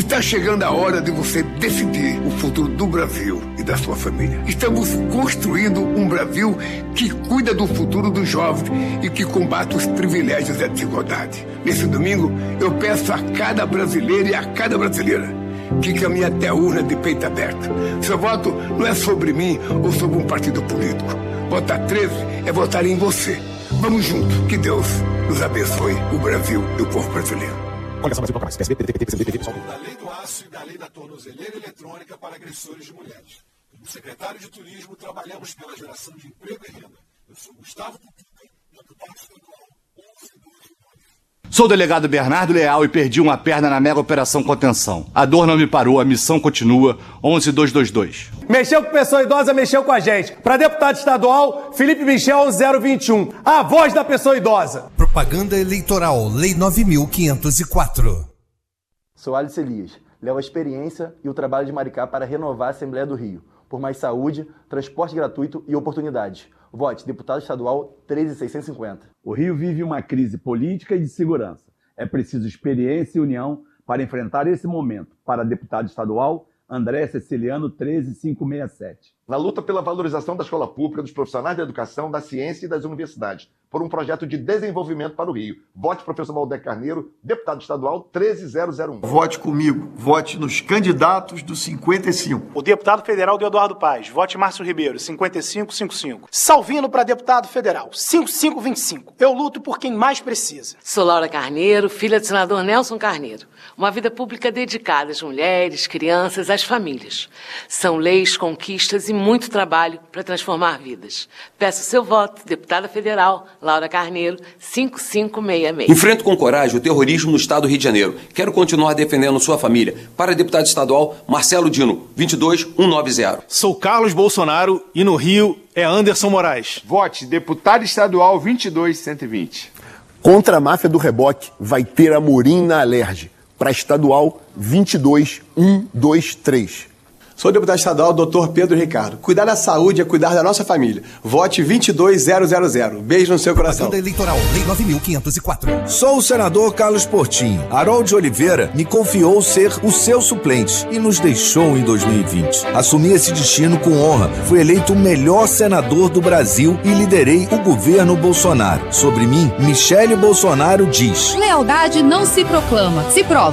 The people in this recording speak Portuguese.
Está chegando a hora de você decidir o futuro do Brasil e da sua família. Estamos construindo um Brasil que cuida do futuro dos jovens e que combate os privilégios e a desigualdade. Nesse domingo, eu peço a cada brasileiro e a cada brasileira que caminhe até a urna de peito aberto. Seu voto não é sobre mim ou sobre um partido político. Votar 13 é votar em você. Vamos juntos. Que Deus nos abençoe, o Brasil e o povo brasileiro. Da lei do aço e da lei da tornozeleira eletrônica para agressores de mulheres. Como secretário de Turismo, trabalhamos pela geração de emprego e renda. Eu sou Gustavo Tutuca, deputado estadual 1112. Sou o delegado Bernardo Leal e perdi uma perna na mega operação contenção. A dor não me parou, a missão continua. 11222. Mexeu com pessoa idosa, mexeu com a gente. Para deputado estadual, Felipe Michel 021. A voz da pessoa idosa. Propaganda eleitoral, Lei 9.504. Sou Alice Elias. Levo a experiência e o trabalho de Maricá para renovar a Assembleia do Rio. Por mais saúde, transporte gratuito e oportunidades. Vote deputado estadual 13650. O Rio vive uma crise política e de segurança. É preciso experiência e união para enfrentar esse momento. Para deputado estadual, André Ceciliano 13567. Na luta pela valorização da escola pública, dos profissionais da educação, da ciência e das universidades, por um projeto de desenvolvimento para o Rio. Vote professor Valdeir Carneiro, deputado estadual 13001. Vote comigo, vote nos candidatos do 55. O deputado federal do Eduardo Paz, vote Márcio Ribeiro, 5555. Salvino para deputado federal, 5525. Eu luto por quem mais precisa. Sou Laura Carneiro, filha do senador Nelson Carneiro. Uma vida pública dedicada às mulheres, crianças, às famílias. São leis, conquistas e muito trabalho para transformar vidas. Peço seu voto, deputada federal, Laura Carneiro, 5566. Enfrento com coragem o terrorismo no estado do Rio de Janeiro. Quero continuar defendendo sua família. Para deputado estadual, Marcelo Dino, 22190. Sou Carlos Bolsonaro e no Rio é Anderson Moraes. Vote deputado estadual 22120. Contra a máfia do reboque, vai ter Amorim na Alerj. Para estadual 22123. Sou o deputado estadual Dr. Pedro Ricardo. Cuidar da saúde é cuidar da nossa família. Vote 22000. Beijo no seu coração. Propaganda eleitoral, Lei 9.504. Sou o senador Carlos Portinho. Harold de Oliveira me confiou ser o seu suplente e nos deixou em 2020. Assumi esse destino com honra. Fui eleito o melhor senador do Brasil e liderei o governo Bolsonaro. Sobre mim, Michele Bolsonaro diz: lealdade não se proclama, se prova.